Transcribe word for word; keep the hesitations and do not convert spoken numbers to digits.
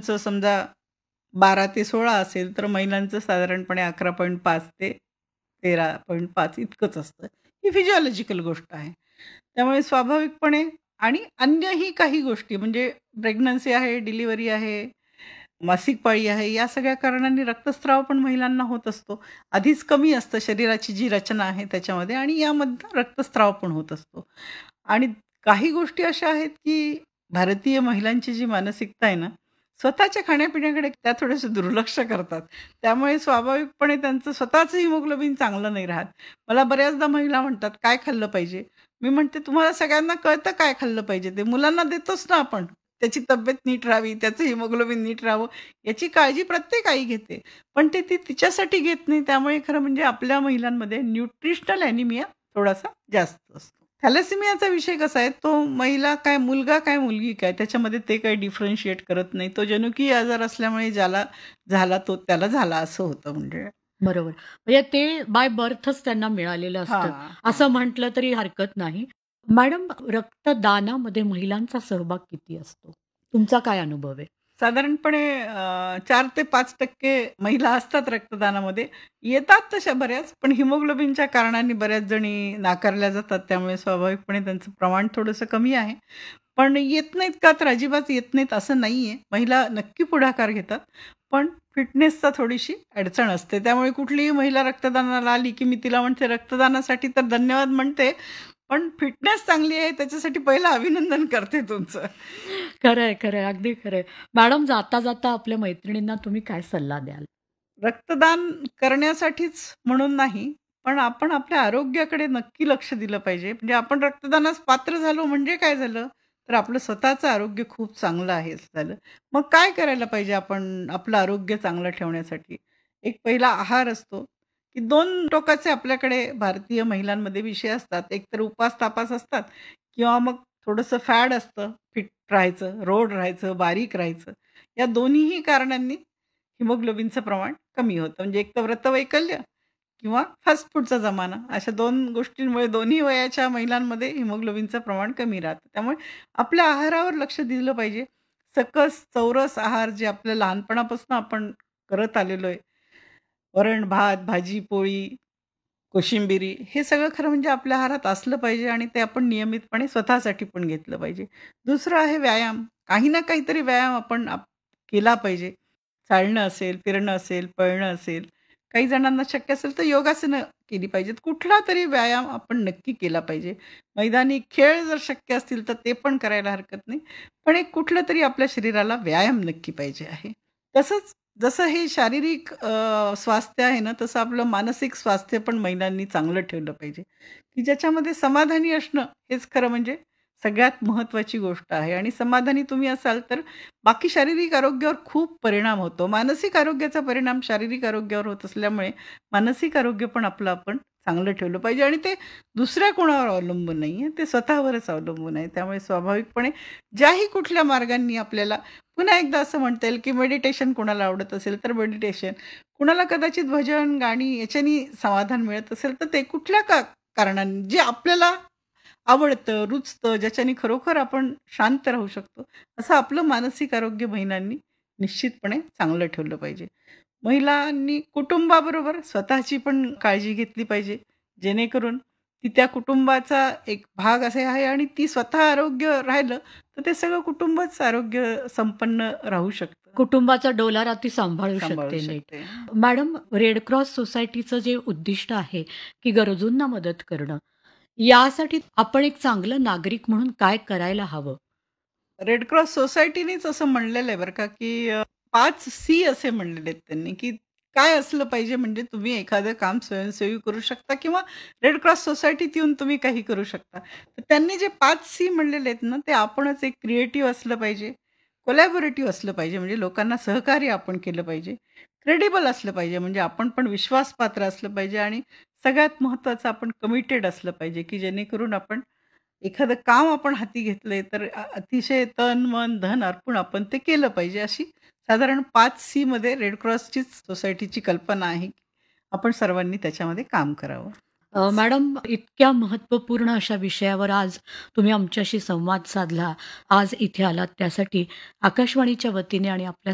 पुरुषांचं समजा बारा ते सोळा असेल, तर महिलांचं साधारणपणे अकरा पॉइंट पाच ते तेरा पॉइंट पाच इतकंच असतं. ही फिजिओलॉजिकल गोष्ट आहे. त्यामुळे स्वाभाविकपणे आणि अन्यही काही गोष्टी म्हणजे प्रेग्नन्सी आहे, डिलिव्हरी आहे, मासिक पाळी आहे, या सगळ्या कारणांनी रक्तस्राव पण महिलांना होत असतो. आधीच कमी असतं शरीराची जी रचना आहे त्याच्यामध्ये आणि यामधनं रक्तस्राव पण होत असतो. आणि काही गोष्टी अशा आहेत, की भारतीय महिलांची जी मानसिकता आहे ना, स्वतःच्या खाण्यापिण्याकडे त्या थोडेसे दुर्लक्ष करतात. त्यामुळे स्वाभाविकपणे त्यांचं स्वतःचं हिमोग्लोबिन चांगलं नाही राहत. मला बऱ्याचदा महिला म्हणतात, "काय खाल्लं पाहिजे?" मी म्हणते, "तुम्हाला सगळ्यांना कळतं काय खाल्लं पाहिजे ते. मुलांना देतोच ना आपण. त्याची तब्येत नीट राहावी, त्याचं हिमोग्लोबिन नीट राहावं, याची काळजी प्रत्येक आई घेते. पण ते ती तिच्यासाठी घेत नाही. त्यामुळे खरं म्हणजे आपल्या महिलांमध्ये न्यूट्रिशनल ॲनिमिया थोडासा जास्त असतो." थॅलेसेमियाचा विषय कसा आहे, तो महिला काय, मुलगा काय, मुलगी काय, त्याच्यामध्ये ते काही डिफरन्शिएट करत नाही. तो जनुकीय आजार असल्यामुळे ज्याला झाला तो त्याला झाला असं होतं म्हणजे. बरोबर. म्हणजे ते बाय बर्थच त्यांना मिळालेलं असतं, हां, असं हां. म्हटलं तरी हरकत नाही. मॅडम, रक्तदानामध्ये महिलांचा सहभाग किती असतो? तुमचा काय अनुभव आहे? साधारणपणे अ, चार ते पाच टक्के महिला असतात रक्तदानामध्ये. येतात तशा बऱ्याच, पण हिमोग्लोबिनच्या कारणाने बऱ्याच जणी नाकारल्या जातात. त्यामुळे स्वाभाविकपणे त्यांचं प्रमाण थोडंसं कमी आहे. पण येत नाहीत का तर अजिबात येत नाहीत असं नाहीये. महिला नक्की पुढाकार घेतात. पण फिटनेसचा थोडीशी अडचण असते. त्यामुळे कुठलीही महिला रक्तदानाला आली, की मी तिला म्हणते रक्तदानासाठी तर धन्यवाद म्हणते, पण फिटनेस चांगली आहे त्याच्यासाठी पहिलं अभिनंदन करते तुमचं. खरंय, खरंय. अगदी खरंय. मॅडम, जाता-जाता आपल्या मैत्रिणींना तुम्ही काय सल्ला द्याल? रक्तदान करण्यासाठीच म्हणून नाही, पण आपण आपल्या आरोग्याकडे नक्की लक्ष दिलं पाहिजे. म्हणजे आपण रक्तदानास पात्र झालो म्हणजे काय झालं, तर आपलं स्वतःचं आरोग्य खूप चांगलं आहे असं झालं. मग काय करायला पाहिजे आपण आपलं आरोग्य चांगलं ठेवण्यासाठी? एक पहिला आहार असतो, की दोन टोकाचे आपल्याकडे भारतीय महिलांमध्ये विषय असतात. एक तर उपास-तापास असतात किंवा मग थोडंसं फॅड असतं, फिट राहायचं, रोड राहायचं, बारीक राहायचं. या दोन्हीही कारणांनी हिमोग्लोबिनचं प्रमाण कमी होतं. म्हणजे एक तर व्रतवैकल्य किंवा फास्ट फूडचा जमाना. अशा दोन गोष्टींमुळे दोन्ही वयाच्या महिलांमध्ये हिमोग्लोबिनचं प्रमाण कमी राहतं. त्यामुळे आपल्या आहारावर लक्ष दिलं पाहिजे. सकस, चौरस आहार जे आपल्या लहानपणापासून आपण करत आलेलो आहे. वरण-भात, भाजी-पोळी, कोशिंबिरी हे सगळं खरं म्हणजे आपल्या आहारात असलं पाहिजे आणि ते आपण नियमितपणे स्वतःसाठी पण घेतलं पाहिजे. दुसरं आहे व्यायाम. काही ना काहीतरी व्यायाम आपण आप केला पाहिजे. चालणं असेल, फिरणं असेल, पळणं असेल. काही जणांना शक्य असेल तर योगासनं केली पाहिजेत. कुठला तरी व्यायाम आपण नक्की केला पाहिजे. मैदानी खेळ जर शक्य असतील तर ते पण करायला हरकत नाही. पण एक कुठलं तरी आपल्या शरीराला व्यायाम नक्की पाहिजे आहे. तसंच जसं हे शारीरिक अ, स्वास्थ्य आहे ना, तसं आपलं मानसिक स्वास्थ्य पण महिलांनी चांगलं ठेवलं पाहिजे, की ज्याच्यामध्ये समाधानी असणं हेच खरं म्हणजे सगळ्यात महत्त्वाची गोष्ट आहे आणि समाधानी तुम्ही असाल तर बाकी शारीरिक आरोग्यावर खूप परिणाम होतो. मानसिक आरोग्याचा परिणाम शारीरिक आरोग्यावर होत असल्यामुळे मानसिक आरोग्य पण आपलं आपण चांगलं ठेवलं पाहिजे आणि ते दुसऱ्या कोणावर अवलंबून नाहीये, ते स्वतःवरच अवलंबून आहे. त्यामुळे स्वाभाविकपणे ज्याही कुठल्या मार्गांनी आपल्याला पुन्हा एकदा असं म्हणता येईल, की मेडिटेशन कुणाला आवडत असेल तर मेडिटेशन, कुणाला कदाचित भजन, गाणी याच्यानी समाधान मिळत असेल तर ते कुठल्या का कारणांनी जे आपल्याला आवडतं, रुचतं, ज्याच्याने खरोखर आपण शांत राहू शकतो, असं आपलं मानसिक आरोग्य महिलांनी निश्चितपणे चांगलं ठेवलं पाहिजे. महिलांनी कुटुंबाबरोबर स्वतःची पण काळजी घेतली पाहिजे, जेणेकरून ती त्या कुटुंबाचा एक भाग असे आहे आणि ती स्वतः आरोग्य राहिलं, तर ते सगळं कुटुंबच आरोग्य संपन्न राहू शकतं. कुटुंबाचा डोलारा ती सांभाळू सांभाळू शकते नीट. शकते. मॅडम, रेड क्रॉस सोसायटीचं जे उद्दिष्ट आहे, की गरजूंना मदत करणं, यासाठी आपण एक चांगलं नागरिक म्हणून काय करायला हवं? रेड क्रॉस सोसायटीनेच असं म्हणलेलं आहे बरं का, की अ, पाच सी असे म्हणलेले आहेत त्यांनी, की काय असलं पाहिजे म्हणजे तुम्ही एखादं काम स्वयंसेवी करू शकता किंवा रेड क्रॉस सोसायटीत येऊन तुम्ही काही करू शकता. तर त्यांनी जे पाच सी म्हणलेले आहेत ना, ते आपणच एक क्रिएटिव्ह असलं पाहिजे, कोलॅबोरेटिव्ह असलं पाहिजे म्हणजे लोकांना सहकार्य आपण केलं पाहिजे, क्रेडिबल असलं पाहिजे म्हणजे आपण पण विश्वासपात्र असलं पाहिजे आणि सगळ्यात महत्त्वाचं आपण कमिटेड असलं पाहिजे, की जेणेकरून आपण एखादं काम आपण हाती घेतलंय तर अ, अतिशय तन, मन, धन अर्पून आपण ते केलं पाहिजे. अशी साधारण पाच सी मध्ये रेड क्रॉसचीच सोसायटीची कल्पना आहे. आपण सर्वांनी त्याच्यामध्ये काम करावं. अ, बस. मॅडम, इतक्या महत्त्वपूर्ण अशा विषयावर आज तुम्ही आमच्याशी संवाद साधला. आज इथे आलात त्यासाठी आकाशवाणीच्या वतीने आणि आपल्या